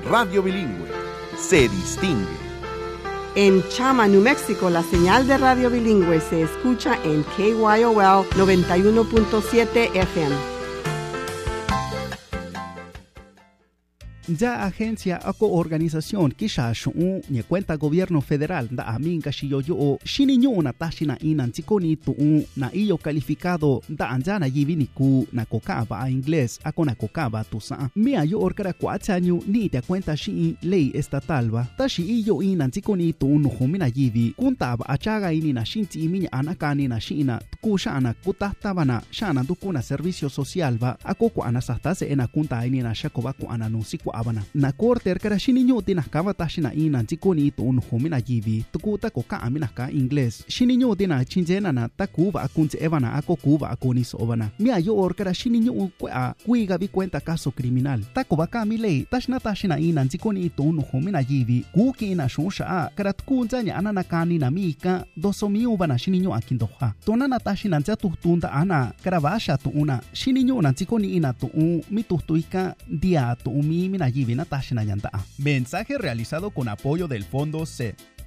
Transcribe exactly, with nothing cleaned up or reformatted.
Radio Bilingüe se distingue. En Chama, New Mexico, la señal de Radio Bilingüe se escucha en K Y O L noventa y uno punto siete F M. Ya agencia ako organización kisha shu'u ni cuenta gobierno federal da amin kashiyo yo shininyo na tashina inan tikoni tu'u na iyo calificado da anjana yivini ku na kokaba a inglés ako na kokaba tusa mia yo orkara kwatsanyu ni te cuenta shi ley estatal ba tashi iyo inan tikoni tu'u no humina yivi kuntaba achaga ini na shinti iminya anakani na shina ku shana kutahtabana shana dukuna servicio social ba ako ku anasastase ena kunta ini na shakoba ku ananusi ku abana na korter kara shininyo tinakaba tashina ina tikoni tu'un humina yivi tukuta ko ka amina ka inglés shininyo tina chinjena na takuba akunche evana ako kuba akoni sobana mia yo or kara shininyo kwa kuiga bi cuenta caso criminal takoba ka mi ley tashna tashina ina tikoni tu'un humina yivi kuki ina shusha kara tukunja nya anana kani na mika dosomiu bana shininyo akindoha tonana tashina nja tutunda ana kara basha tuuna shininyo na tikoni ina tu'un mitutuika dia tu'umi mina. Mensaje realizado con apoyo del Fondo C.